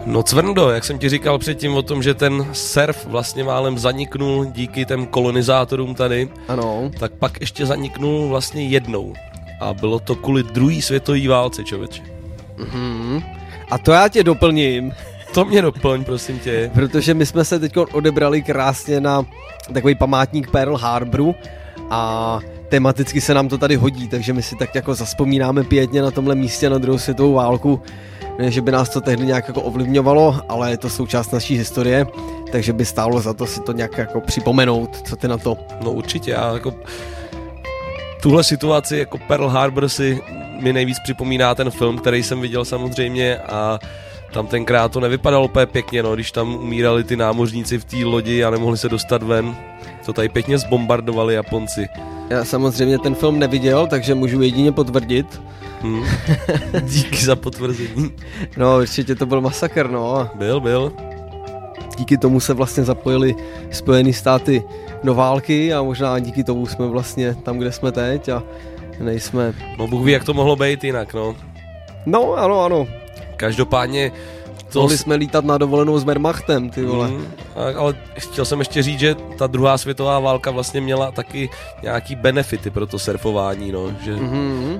No Cvrndo, jak jsem ti říkal předtím o tom, že ten surf vlastně málem zaniknul díky těm kolonizátorům tady, ano. Tak pak ještě zaniknul vlastně jednou. A bylo to kvůli druhé světové válce, člověče. A to já tě doplním. To mě doplň, prosím tě. Protože my jsme se teď odebrali krásně na takový památník Pearl Harboru a tematicky se nám to tady hodí, takže my si tak jako zazpomínáme pěkně na tomhle místě na druhou světovou válku. Ne, že by nás to tehdy nějak jako ovlivňovalo, ale je to součást naší historie, takže by stálo za to si to nějak jako připomenout. Co ty na to? No určitě, já jako tuhle situaci jako Pearl Harbor si mi nejvíc připomíná ten film, který jsem viděl samozřejmě a tam tenkrát to nevypadalo úplně pěkně, no, když tam umírali ty námořníci v té lodi a nemohli se dostat ven. To tady pěkně zbombardovali Japonci. Já samozřejmě ten film neviděl, takže můžu jedině potvrdit. Díky za potvrzení. No, určitě to byl masakr, no. Byl. Díky tomu se vlastně zapojili Spojené státy do války a možná díky tomu jsme vlastně tam, kde jsme teď a nejsme... No Bůh ví, jak to mohlo být jinak, no. No, ano. Každopádně... Mohli jsme lítat na dovolenou s Wehrmachtem, ty vole. Ale chtěl jsem ještě říct, že ta druhá světová válka vlastně měla taky nějaký benefity pro to surfování, no. Že